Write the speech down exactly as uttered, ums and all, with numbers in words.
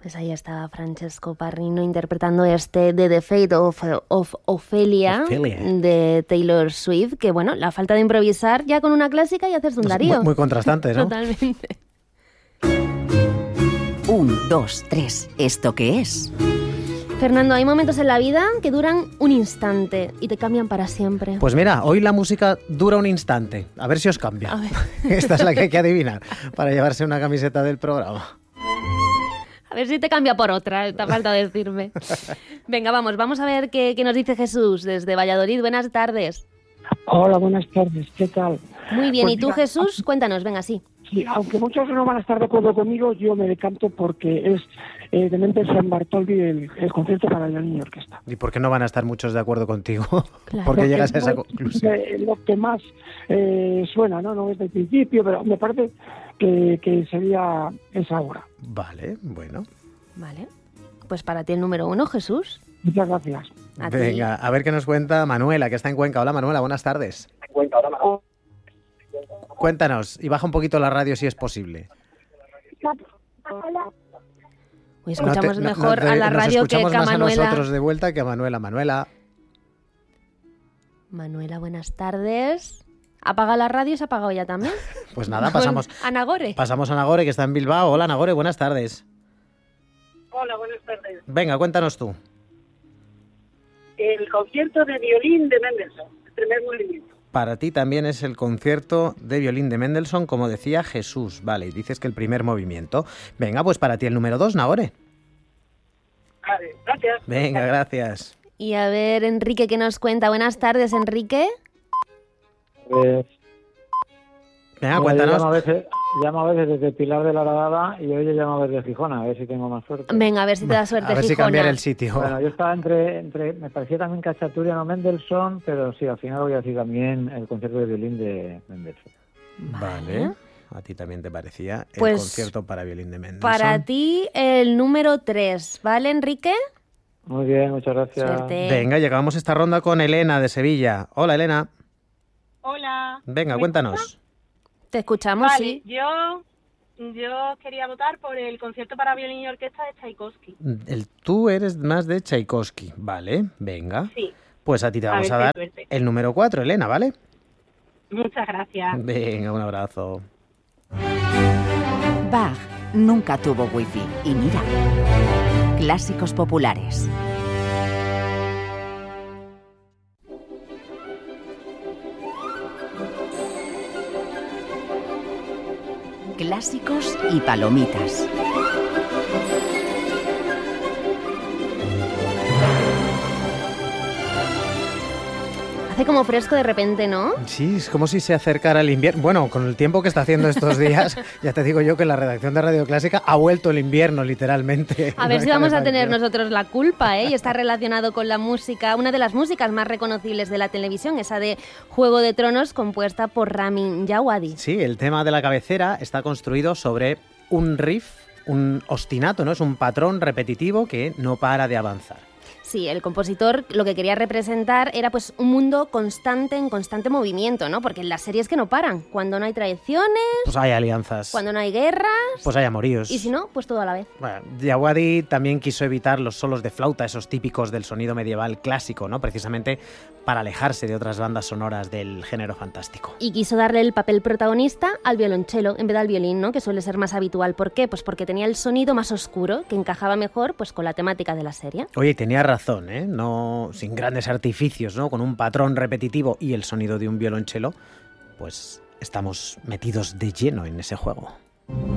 Pues ahí estaba Francesco Parrino interpretando este The, The Fate of, of Ophelia, Ophelia de Taylor Swift, que bueno, la falta de improvisar ya con una clásica y hacerse un Darío. Muy, muy contrastante, ¿no? Totalmente. Un, dos, tres. ¿Esto qué es? Fernando, hay momentos en la vida que duran un instante y te cambian para siempre. Pues mira, hoy la música dura un instante. A ver si os cambia. A ver. Esta es la que hay que adivinar para llevarse una camiseta del programa. A ver si te cambia por otra, te falta decirme. Venga, vamos, vamos a ver qué, qué nos dice Jesús desde Valladolid. Buenas tardes. Hola, buenas tardes, ¿qué tal? Muy bien, Pues ¿y tú, mira, Jesús? Cuéntanos, venga, sí. Sí, aunque muchos no van a estar de acuerdo conmigo, yo me decanto porque es eh, de Mendelssohn Bartholdy el, el concierto para violín y orquesta. ¿Y por qué no van a estar muchos de acuerdo contigo? Claro. ¿Por qué Porque llegas a esa no es, conclusión? eh, lo que más eh, suena, ¿no? No es del principio, pero me parece que, que sería esa obra. Vale, bueno. Vale, pues para ti el número uno, Jesús. Muchas gracias. A ti. Venga, a ver qué nos cuenta Manuela, que está en Cuenca. Hola, Manuela, buenas tardes. Cuéntanos, y baja un poquito la radio si es posible. Uy, escuchamos No te- no- mejor no te- a la nos radio que, escuchamos que a más Manuela. a nosotros de vuelta que a Manuela. Manuela. Manuela, buenas tardes. ¿Apaga la radio? ¿Se ha apagado ya también? Pues nada, pasamos, A Nagore. pasamos a Nagore, que está en Bilbao. Hola, Nagore, buenas tardes. Hola, buenas tardes. Venga, cuéntanos tú. El concierto de violín de Mendelssohn, el primer movimiento. Para ti también es el concierto de violín de Mendelssohn, como decía Jesús. Vale, y dices que el primer movimiento. Venga, pues para ti el número dos, Nagore. Vale, gracias. Venga, gracias. Y a ver, Enrique, ¿qué nos cuenta? Buenas tardes, Enrique. Pues, Venga, mira, cuéntanos. Yo llamo, a veces, llamo a veces desde Pilar de la Horadada y hoy yo llamo desde Gijón, a ver si tengo más suerte. Venga, a ver si te da suerte, A ver si Gijona. cambiar el sitio. Bueno, yo estaba entre, entre me parecía también Cachaturian o Mendelssohn, pero sí, al final voy a decir también el concierto de violín de Mendelssohn. Vale. A ti también te parecía el Pues, concierto para violín de Mendelssohn. Para ti el número tres, ¿vale, Enrique? Muy bien, muchas gracias. Suerte. Venga, llegamos a esta ronda con Elena de Sevilla. Hola, Elena. Hola. Venga, ¿Me cuéntanos. Te escuchamos, Vale, sí. yo, yo quería votar por el concierto para violín y orquesta de Tchaikovsky. El, tú eres más de Tchaikovsky. Vale, venga. Sí, Pues a ti te A vamos ver a qué dar suerte. el número cuatro, Elena, ¿vale? muchas gracias. Venga, un abrazo. Bach nunca tuvo wifi. Y mira, clásicos populares. Clásicos y palomitas. Hace como fresco de repente, ¿no? Sí, es como si se acercara el invierno. Bueno, con el tiempo que está haciendo estos días, ya te digo yo que la redacción de Radio Clásica ha vuelto el invierno, literalmente. A ver No si hay vamos a tener calefacción. nosotros la culpa, ¿eh? Y está relacionado con la música, una de las músicas más reconocibles de la televisión, esa de Juego de Tronos, compuesta por Ramin Djawadi. Sí, el tema de la cabecera está construido sobre un riff, un ostinato, ¿no? Es un patrón repetitivo que no para de avanzar. Sí, el compositor lo que quería representar era pues un mundo constante, en constante movimiento, ¿no? Porque en las series que no paran, cuando no hay traiciones, Pues hay alianzas, cuando no hay guerras, pues hay amoríos. y si no, pues todo a la vez. Bueno, Djawadi también quiso evitar los solos de flauta, esos típicos del sonido medieval clásico, ¿no? Precisamente para alejarse de otras bandas sonoras del género fantástico. Y quiso darle el papel protagonista al violonchelo en vez del violín, ¿no? Que suele ser más habitual. ¿Por qué? Pues porque tenía el sonido más oscuro, que encajaba mejor pues con la temática de la serie. Oye, tenía razón, ¿eh? No, sin grandes artificios, ¿no? Con un patrón repetitivo y el sonido de un violonchelo, pues estamos metidos de lleno en ese juego.